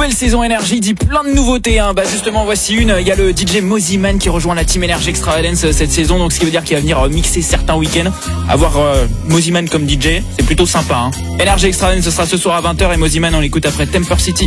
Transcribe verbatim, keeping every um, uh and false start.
Nouvelle saison Énergie dit plein de nouveautés, hein. Bah justement voici une, il y a le D J Mosiman qui rejoint la team Energy Extravagance cette saison, donc ce qui veut dire qu'il va venir mixer certains week-ends. Avoir euh, Mosiman comme D J, c'est plutôt sympa, hein. Energy Extravagance, ce sera ce soir à vingt heures et Mosiman on l'écoute après Temper City.